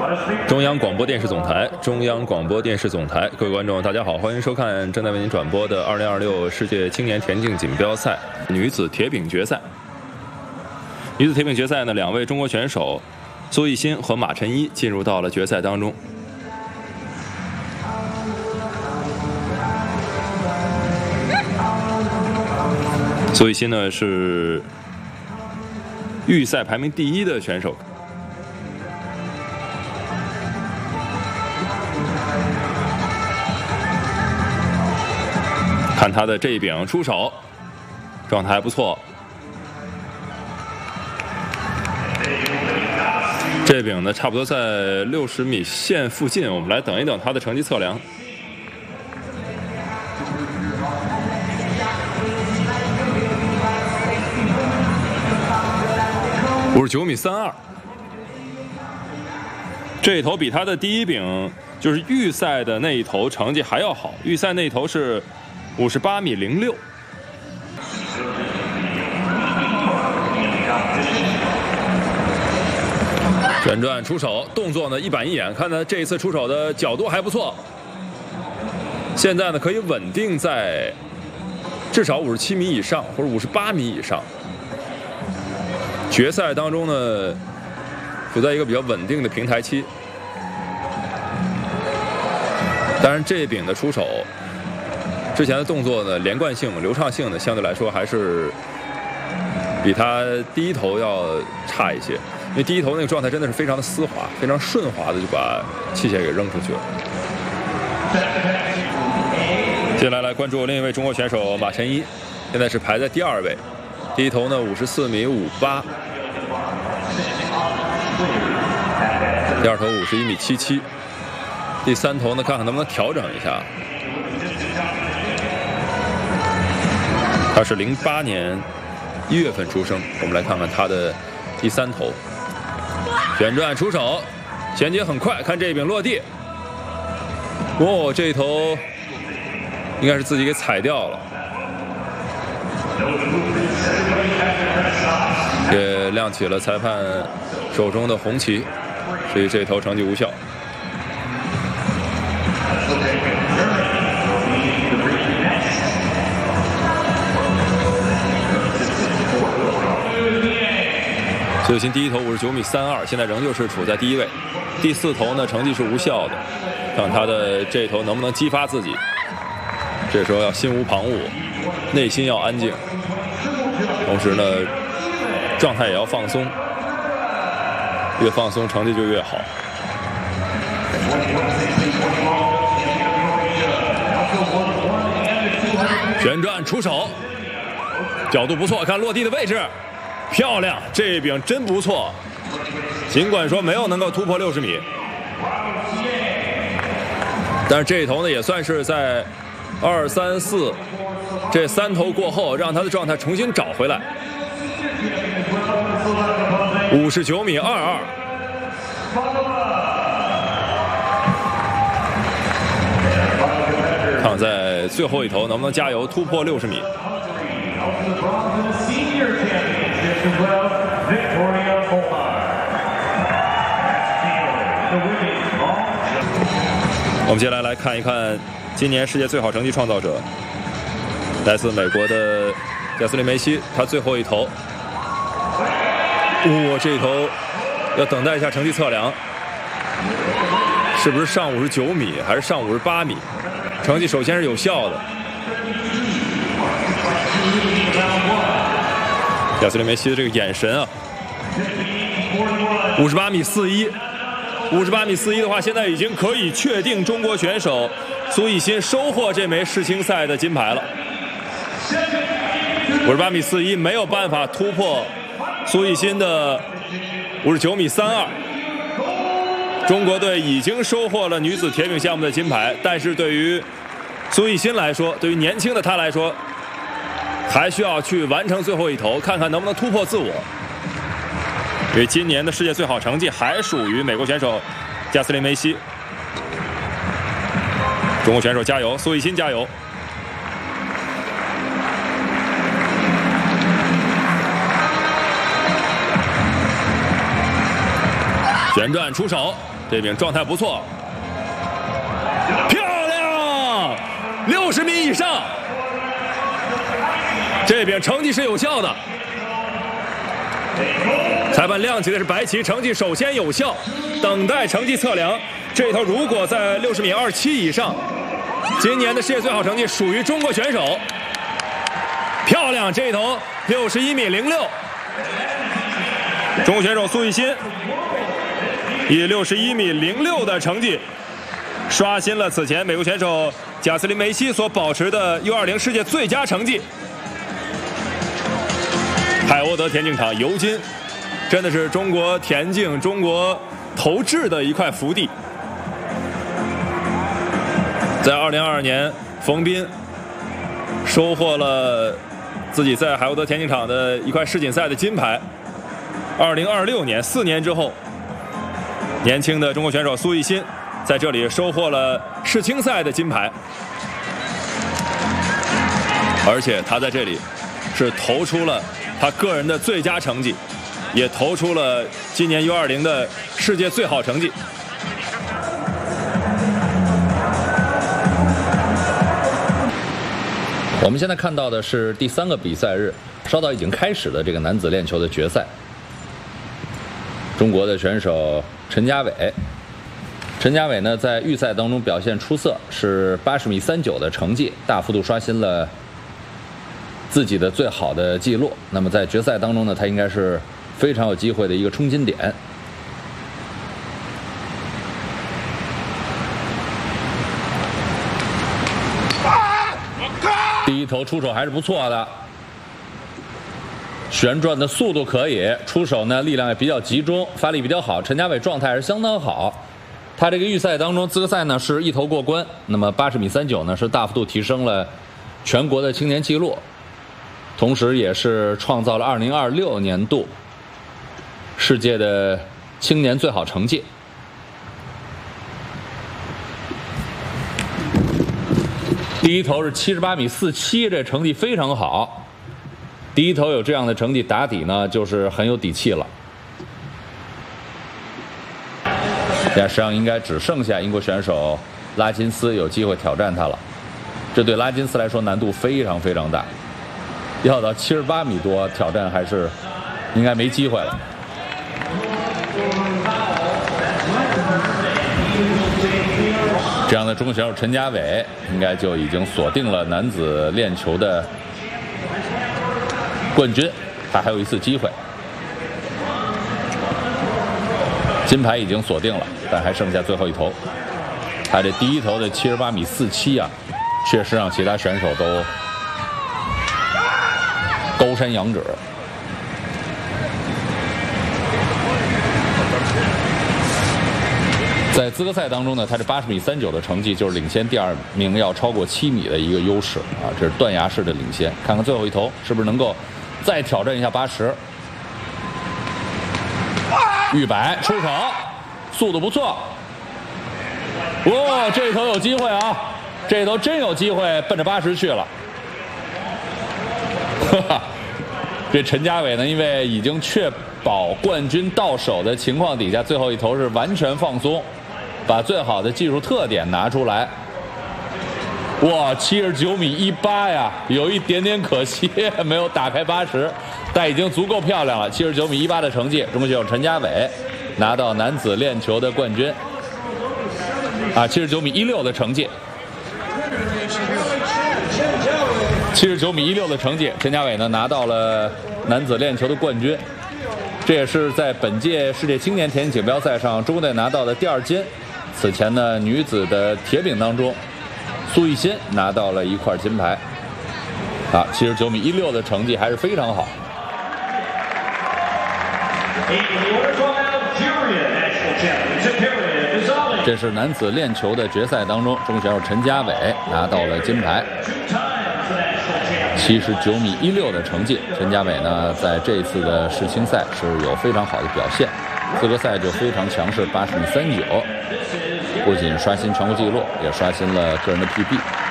中央广播电视总台，中央广播电视总台，各位观众，大家好，欢迎收看正在为您转播的2026世界青年田径锦标赛女子铁饼决赛。女子铁饼决赛呢，两位中国选手苏翊欣和马晨一进入到了决赛当中。苏翊欣呢是预赛排名第1的选手。看他的这一柄出手，状态还不错。这柄呢，差不多在60米线附近，我们来等一等他的成绩测量。59米32，这一头比他的第一柄就是预赛的那一头成绩还要好，预赛那一头是58米06。旋转出手，动作呢一板一眼，看他这一次出手的角度还不错。现在呢可以稳定在至少57米以上，或者58米以上。决赛当中呢，处在一个比较稳定的平台期。当然，这一柄的出手，之前的动作呢，连贯性、流畅性呢，相对来说还是比他第一头要差一些。因为第一头那个状态真的是非常的丝滑，非常顺滑的就把器械给扔出去了。接下来关注另一位中国选手马晨一，现在是排在第2位，第一头呢54米58，第二头51米77，第三头呢看看能不能调整一下。他是08年1月份出生，我们来看看他的第三头。旋转出手，衔接很快，看这一柄落地。哦，这一头应该是自己给踩掉了，也亮起了裁判手中的红旗，所以这一头成绩无效。苏翊欣第一头59米32，现在仍旧是处在第1位。第4头呢，成绩是无效的，看他的这一头能不能激发自己。这时候要心无旁骛，内心要安静，同时呢，状态也要放松，越放松成绩就越好。旋转出手，角度不错，看落地的位置。漂亮，这一柄真不错。尽管说没有能够突破60米，但是这一头呢也算是在2、3、4这3头过后，让他的状态重新找回来。59米22，看在最后一头能不能加油突破60米。我们接下来看一看今年世界最好成绩创造者，来自美国的贾斯汀梅西，他最后一头，这一头要等待一下成绩测量，是不是上59米还是上58米？成绩首先是有效的。贾斯汀梅西的这个眼神啊，58米41，58米41的话，现在已经可以确定中国选手苏翊欣收获这枚世青赛的金牌了。58米41没有办法突破苏翊欣的59米32。中国队已经收获了女子铁饼项目的金牌，但是对于苏翊欣来说，对于年轻的她来说，还需要去完成最后一头，看看能不能突破自我。因为今年的世界最好成绩还属于美国选手贾斯汀梅西。中国选手加油，苏翊欣加油！旋转出手， 这名状态不错，漂亮，60米以上，这柄成绩是有效的。裁判亮起的是白旗，成绩首先有效，等待成绩测量。这头如果在60米27以上，今年的世界最好成绩属于中国选手。漂亮，这头61米06，中国选手苏奕欣以61米06的成绩，刷新了此前美国选手贾斯林梅西所保持的U20世界最佳成绩。海沃德田径场尤金，真的是中国田径、中国投掷的一块福地。在2022年，冯彬收获了自己在海沃德田径场的一块世锦赛的金牌。2026年，4年之后，年轻的中国选手苏奕欣在这里收获了世青赛的金牌，而且他在这里是投出了他个人的最佳成绩，也投出了今年U20的世界最好成绩。 我们现在看到的是第3个比赛日，稍早已经开始的这个男子链球的决赛。中国的选手陈家伟呢，在预赛当中表现出色，是80米39的成绩，大幅度刷新了自己的最好的记录。那么在决赛当中呢，他应该是非常有机会的一个冲金点。第一头出手还是不错的，旋转的速度可以，出手呢力量也比较集中，发力比较好。陈家伟状态还是相当好，他这个预赛当中资格赛呢是一头过关，那么80米39呢是大幅度提升了全国的青年纪录，同时也是创造了2026年度世界的青年最好成绩。第一头是78米47，这成绩非常好。第一头有这样的成绩打底呢，就是很有底气了。现在实际上应该只剩下英国选手拉金斯有机会挑战他了，这对拉金斯来说难度非常非常大，要到78米多挑战还是应该没机会了。这样的中国选手陈家伟应该就已经锁定了男子链球的冠军，他还有一次机会。金牌已经锁定了，但还剩下最后一头。他这第一头的78米47啊，确实让其他选手都高山仰止。在资格赛当中呢，他这80米39的成绩就是领先第2名要超过7米的一个优势啊，这是断崖式的领先。看看最后一头是不是能够再挑战一下80。玉柏出手，速度不错。哇，这头有机会啊！这头真有机会奔着80去了。哈哈，这陈家伟呢，因为已经确保冠军到手的情况底下，最后一头是完全放松，把最好的技术特点拿出来。哇，79米18呀，有一点点可惜没有打开80，但已经足够漂亮了。79米18的成绩，中国选手陈家伟拿到男子链球的冠军。79米16的成绩，79米16的成绩，陈家伟呢拿到了男子链球的冠军。这也是在本届世界青年田径锦标赛上中国队拿到的第2金。此前呢，女子的铁饼当中，苏奕欣拿到了1块金牌。79米16的成绩还是非常好。这是男子链球的决赛当中，中国选手陈家伟拿到了金牌。79米16的成绩，陈家伟呢在这次的世青赛是有非常好的表现，资格赛就非常强势，80米39，不仅刷新全国纪录，也刷新了个人的 PB。